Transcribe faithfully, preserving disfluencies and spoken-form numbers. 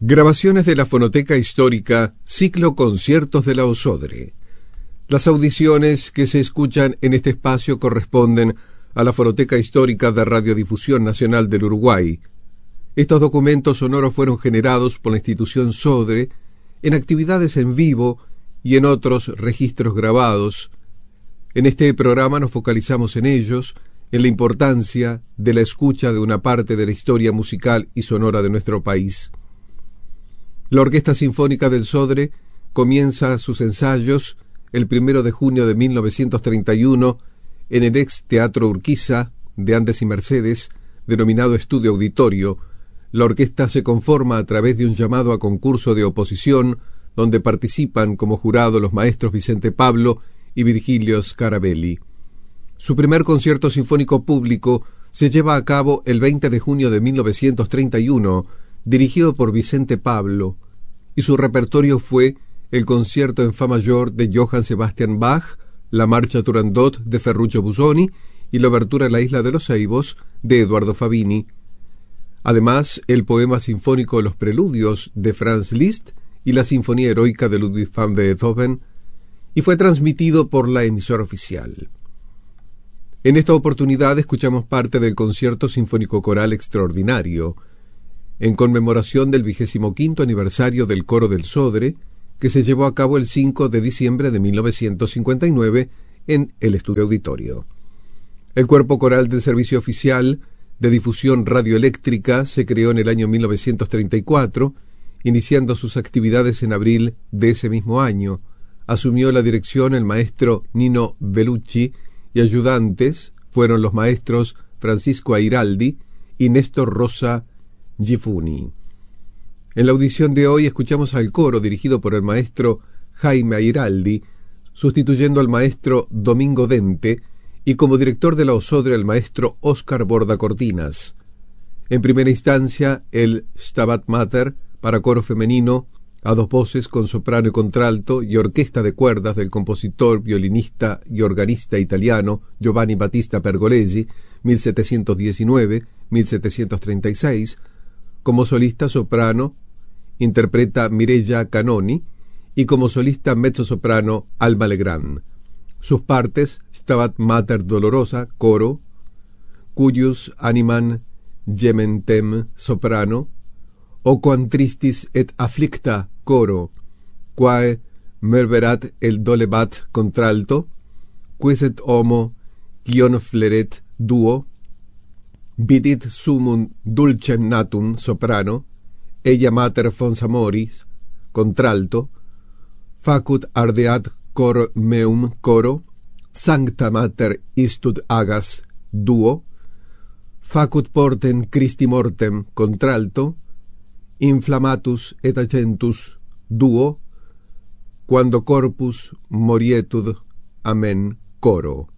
Grabaciones de la Fonoteca Histórica, ciclo Conciertos de la Osodre. Las audiciones que se escuchan en este espacio corresponden a la Fonoteca Histórica de Radiodifusión Nacional del Uruguay. Estos documentos sonoros fueron generados por la institución Sodre en actividades en vivo y en otros registros grabados. En este programa nos focalizamos en ellos, en la importancia de la escucha de una parte de la historia musical y sonora de nuestro país. La Orquesta Sinfónica del Sodre comienza sus ensayos el primero de junio de mil novecientos treinta y uno en el ex Teatro Urquiza de Andes y Mercedes, denominado Estudio Auditorio. La orquesta se conforma a través de un llamado a concurso de oposición, donde participan como jurado los maestros Vicente Pablo y Virgilio Scarabelli. Su primer concierto sinfónico público se lleva a cabo el veinte de junio de mil novecientos treinta y uno, dirigido por Vicente Pablo, y su repertorio fue el concierto en fa mayor de Johann Sebastian Bach, la marcha Turandot de Ferruccio Busoni y la obertura a la Isla de los Ceibos de Eduardo Fabini. Además, el poema sinfónico Los Preludios de Franz Liszt y la Sinfonía Heroica de Ludwig van Beethoven, y fue transmitido por la emisora oficial. En esta oportunidad escuchamos parte del Concierto Sinfónico Coral Extraordinario, en conmemoración del vigésimo quinto aniversario del Coro del Sodre, que se llevó a cabo el cinco de diciembre de mil novecientos cincuenta y nueve en el Estudio Auditorio. El Cuerpo Coral del Servicio Oficial de Difusión Radioeléctrica se creó en el año mil novecientos treinta y cuatro, iniciando sus actividades en abril de ese mismo año. Asumió la dirección el maestro Nino Bellucci y ayudantes fueron los maestros Francisco Airaldi y Néstor Rosa Gifuni. En la audición de hoy escuchamos al coro dirigido por el maestro Jaime Airaldi, sustituyendo al maestro Domingo Dente, y como director de la Osodre el maestro Óscar Borda Cortinas. En primera instancia, el Stabat Mater para coro femenino a dos voces con soprano y contralto y orquesta de cuerdas del compositor, violinista y organista italiano Giovanni Battista Pergolesi, mil setecientos diecinueve a mil setecientos treinta y seis. Como solista soprano interpreta Mireia Canoni y como solista mezzosoprano Alma Legrand. Sus partes: Stabat Mater Dolorosa, coro; Cuius Animam Gementem, soprano; O Quam Tristis et Afflicta, coro; Quae Merverat el Dolebat, contralto; Quiescet homo Quion fleret, duo; Vidit sumum dulcem natum, soprano; Ella Mater Fons Amoris, contralto; Facut ardeat cor meum, coro; Sancta Mater istud agas, duo; Facut portem Christi mortem, contralto; Inflammatus et agentus, duo; Quando corpus morietud, amen, coro.